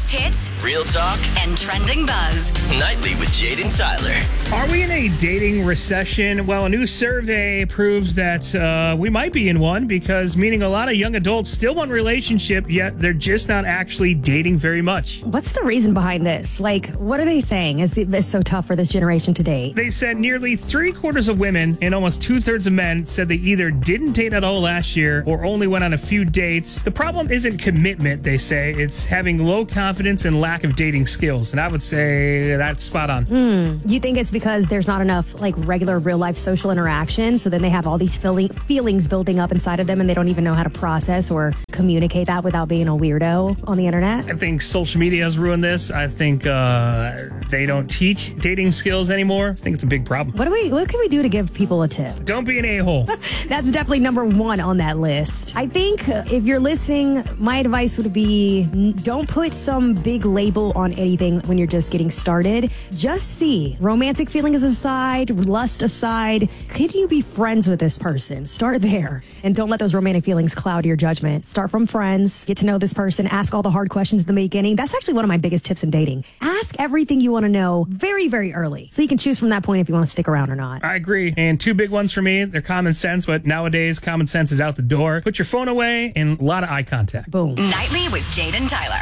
Biggest hits, real talk, and trending buzz. Nightly with Jade and Tyler. Are we in a dating recession? Well, a new survey proves that we might be in one because meaning a lot of young adults still want a relationship, yet they're just not actually dating very much. What's the reason behind this? Like, what are they saying is this so tough for this generation to date? They said nearly 3/4 of women and almost 2/3 of men said they either didn't date at all last year or only went on a few dates. The problem isn't commitment, they say. It's having low confidence and lack of dating skills. And I would say that's spot on. You think it's because there's not enough like regular real life social interaction, so then they have all these feelings building up inside of them and they don't even know how to process or communicate that without being a weirdo on the internet? I think social media has ruined this. I think they don't teach dating skills anymore. I think it's a big problem. What can we do to give people a tip? Don't be an a-hole. That's definitely number one on that list. I think if you're listening, my advice would be don't put some big label on anything when you're just getting started. Just see. Romantic feelings aside, lust aside, could you be friends with this person? Start there. And don't let those romantic feelings cloud your judgment. Start from friends, get to know this person, ask all the hard questions in the beginning. That's actually one of my biggest tips in dating. Ask everything you want to know very, very early. So you can choose from that point if you want to stick around or not. I agree. And two big ones for me, they're common sense, but nowadays common sense is out the door. Put your phone away and a lot of eye contact. Boom. Nightly with Jade and Tyler.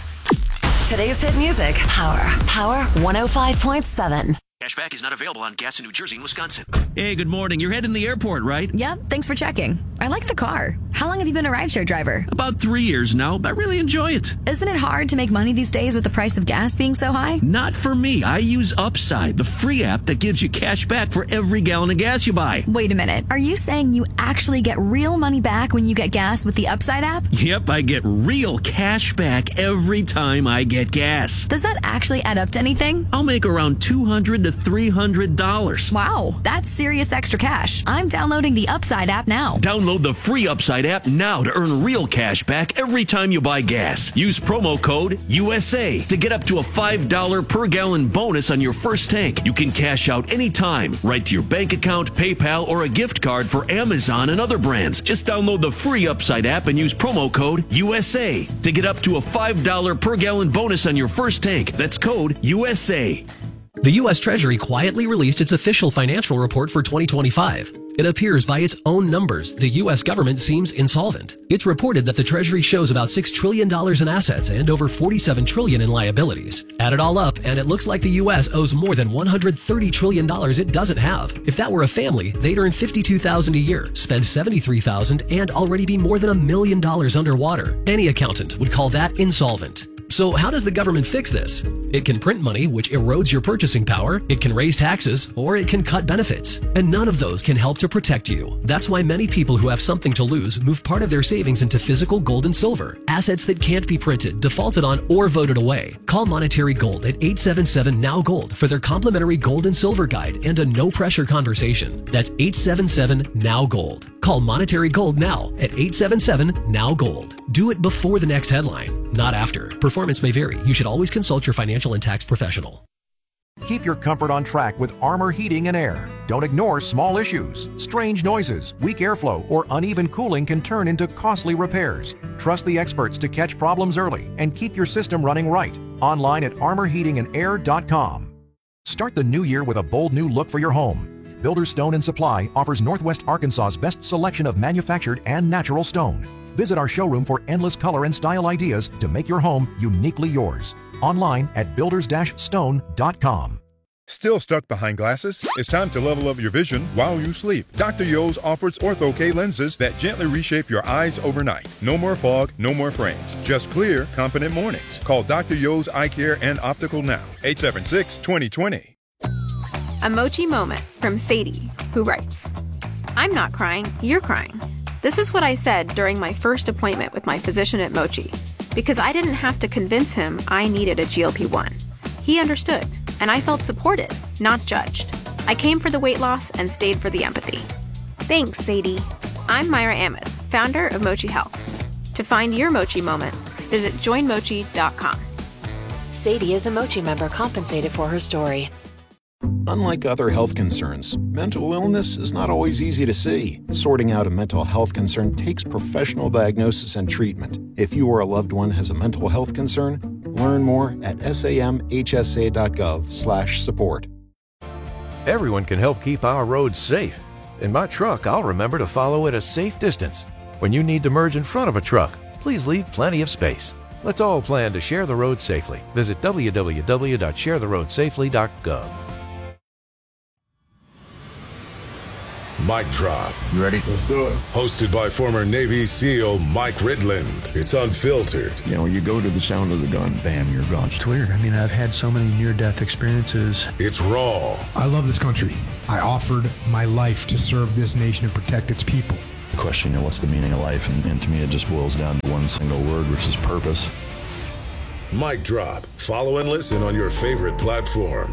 Today's hit music, Power 105.7. Cashback is not available on gas in New Jersey and Wisconsin. Hey, good morning. You're heading to the airport, right? Yep, thanks for checking. I like the car. How long have you been a rideshare driver? About 3 years now. I really enjoy it. Isn't it hard to make money these days with the price of gas being so high? Not for me. I use Upside, the free app that gives you cash back for every gallon of gas you buy. Wait a minute. Are you saying you actually get real money back when you get gas with the Upside app? Yep, I get real cash back every time I get gas. Does that actually add up to anything? I'll make around $200 to $300. Wow, that's serious extra cash. I'm downloading the Upside app now. Download the free Upside app now to earn real cash back every time you buy gas. Use promo code USA to get up to a $5 per gallon bonus on your first tank. You can cash out anytime, right to your bank account, PayPal, or a gift card for Amazon and other brands. Just download the free Upside app and use promo code USA to get up to a $5 per gallon bonus on your first tank. That's code USA. The U.S. Treasury quietly released its official financial report for 2025. It appears by its own numbers, the U.S. government seems insolvent. It's reported that the Treasury shows about $6 trillion in assets and over $47 trillion in liabilities. Add it all up, and it looks like the U.S. owes more than $130 trillion it doesn't have. If that were a family, they'd earn $52,000 a year, spend $73,000, and already be more than $1 million underwater. Any accountant would call that insolvent. So how does the government fix this? It can print money, which erodes your purchasing power, it can raise taxes, or it can cut benefits. And none of those can help to protect you. That's why many people who have something to lose move part of their savings into physical gold and silver, assets that can't be printed, defaulted on, or voted away. Call Monetary Gold at 877-NOW-GOLD for their complimentary gold and silver guide and a no-pressure conversation. That's 877-NOW-GOLD. Call Monetary Gold now at 877-NOW-GOLD. Do it before the next headline, not after. Performance may vary. You should always consult your financial and tax professional. Keep your comfort on track with Armor Heating and Air. Don't ignore small issues. Strange noises, weak airflow, or uneven cooling can turn into costly repairs. Trust the experts to catch problems early and keep your system running right. Online at armorheatingandair.com. Start the new year with a bold new look for your home. Builders Stone & Supply offers Northwest Arkansas's best selection of manufactured and natural stone. Visit our showroom for endless color and style ideas to make your home uniquely yours. Online at builders-stone.com. Still stuck behind glasses? It's time to level up your vision while you sleep. Dr. Yo's offers Ortho-K lenses that gently reshape your eyes overnight. No more fog, no more frames. Just clear, confident mornings. Call Dr. Yo's Eye Care and Optical now. 876-2020. A Mochi moment from Sadie, who writes, I'm not crying, you're crying. This is what I said during my first appointment with my physician at Mochi, because I didn't have to convince him I needed a GLP-1. He understood, and I felt supported, not judged. I came for the weight loss and stayed for the empathy. Thanks, Sadie. I'm Myra Ahmed, founder of Mochi Health. To find your Mochi moment, visit joinmochi.com. Sadie is a Mochi member compensated for her story. Unlike other health concerns, mental illness is not always easy to see. Sorting out a mental health concern takes professional diagnosis and treatment. If you or a loved one has a mental health concern, Learn more at samhsa.gov/support. Everyone can help keep our roads safe. In my truck, I'll remember to follow at a safe distance. When you need to merge in front of a truck, please leave plenty of space. Let's all plan to share the road safely. Visit www.sharetheroadsafely.gov. Mic Drop. You ready? Let's do it. Hosted by former Navy SEAL Mike Ridland. It's unfiltered. You know, you go to the sound of the gun, bam, you're gone. It's weird. I mean, I've had so many near-death experiences. It's raw. I love this country. I offered my life to serve this nation and protect its people. The question, you know, what's the meaning of life? And to me, it just boils down to one single word, which is purpose. Mic Drop. Follow and listen on your favorite platform.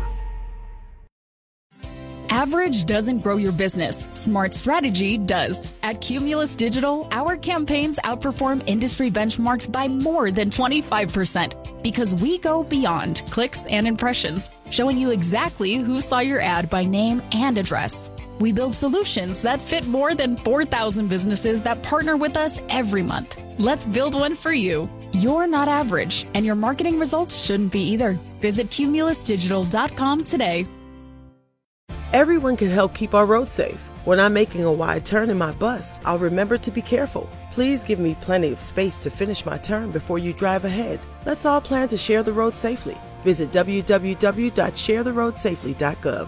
Average doesn't grow your business. Smart strategy does. At Cumulus Digital, our campaigns outperform industry benchmarks by more than 25% because we go beyond clicks and impressions, showing you exactly who saw your ad by name and address. We build solutions that fit more than 4,000 businesses that partner with us every month. Let's build one for you. You're not average, and your marketing results shouldn't be either. Visit cumulusdigital.com today. Everyone can help keep our roads safe. When I'm making a wide turn in my bus, I'll remember to be careful. Please give me plenty of space to finish my turn before you drive ahead. Let's all plan to share the road safely. Visit www.sharetheroadsafely.gov.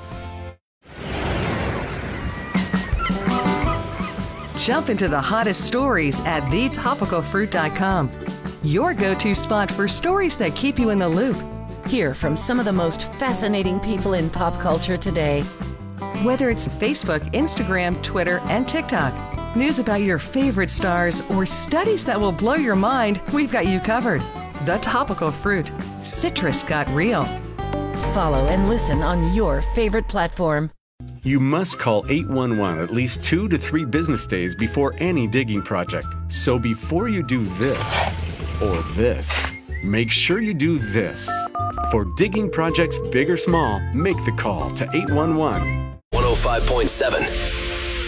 Jump into the hottest stories at thetopicalfruit.com. Your go-to spot for stories that keep you in the loop. Hear from some of the most fascinating people in pop culture today. Whether it's Facebook, Instagram, Twitter, and TikTok, news about your favorite stars, or studies that will blow your mind, we've got you covered. The Topical Fruit. Citrus got real. Follow and listen on your favorite platform. You must call 811 at least 2 to 3 business days before any digging project. So before you do this or this, make sure you do this. For digging projects big or small, make the call to 811. 105.7